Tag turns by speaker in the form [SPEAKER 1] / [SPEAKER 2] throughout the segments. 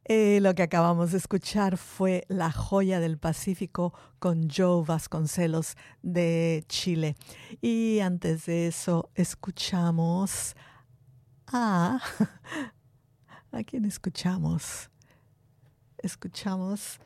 [SPEAKER 1] Lo que acabamos de escuchar fue La Joya del Pacífico con Joe Vasconcelos de Chile. Y antes de eso escuchamos a... ¿A quién escuchamos? Escuchamos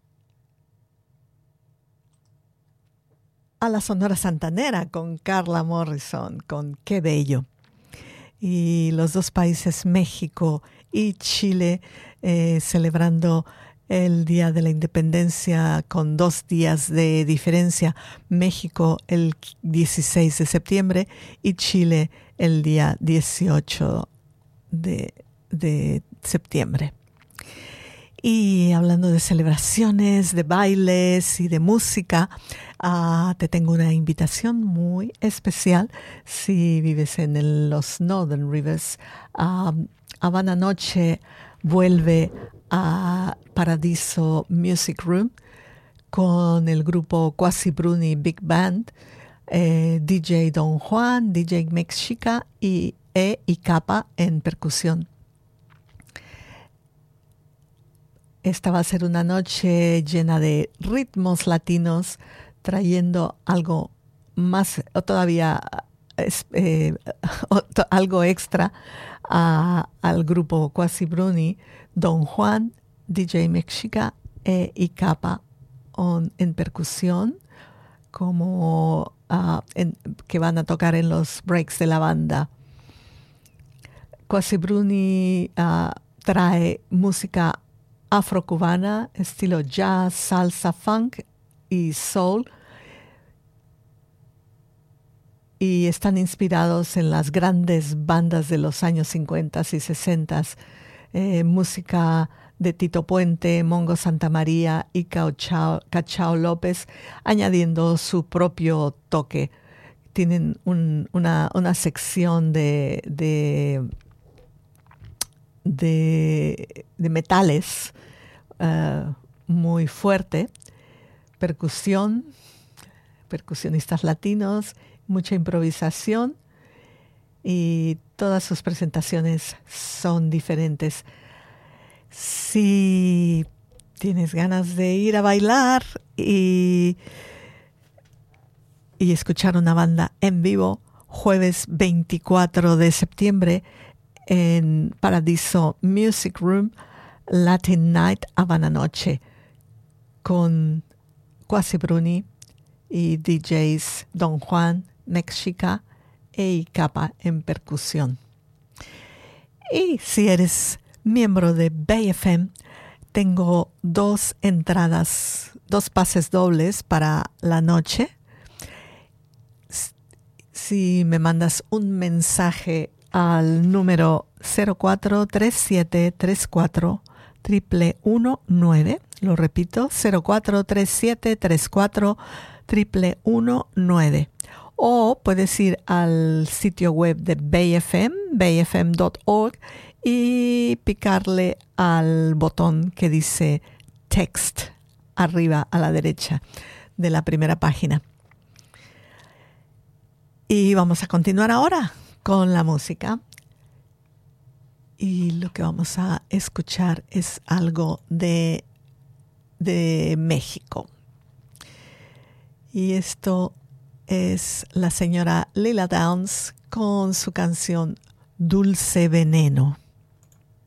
[SPEAKER 1] a la Sonora Santanera con Carla Morrison, con Qué Bello. Y los dos países, México y Chile, celebrando el Día de la Independencia con 2 días de diferencia. México el 16 de septiembre y Chile el día 18 de septiembre. Y hablando de celebraciones, de bailes y de música, te tengo una invitación muy especial. Si vives en los Northern Rivers, Habana Noche vuelve a Paradiso Music Room con el grupo Quasi Bruni Big Band, DJ Don Juan, DJ Mexica y Capa en percusión. Esta va a ser una noche llena de ritmos latinos, trayendo algo más, o todavía algo extra al grupo Quasi Bruni, Don Juan, DJ Mexica y Capa en percusión, como que van a tocar en los breaks de la banda. Quasi Bruni trae música afrocubana, estilo jazz, salsa, funk y soul, y están inspirados en las grandes bandas de los años 50 y 60, música de Tito Puente, Mongo Santamaría y Cachao López, añadiendo su propio toque. Tienen una sección de metales muy fuerte, percusionistas latinos, mucha improvisación, y todas sus presentaciones son diferentes. Si tienes ganas de ir a bailar y escuchar una banda en vivo, jueves 24 de septiembre en Paradiso Music Room, Latin Night Habana Noche, con Quasi Bruni y DJs Don Juan, Mexica e Capa en percusión. Y si eres miembro de Bay FM, tengo 2 entradas, 2 pases dobles para la noche. Si me mandas un mensaje al número 0437341119, lo repito, 0437341119, o puedes ir al sitio web de Bay FM, bayfm.org, y picarle al botón que dice text arriba a la derecha de la primera página. Y vamos a continuar ahora con la música. Y lo que vamos a escuchar es algo de México. Y esto es la señora Lila Downs con su canción Dulce Veneno.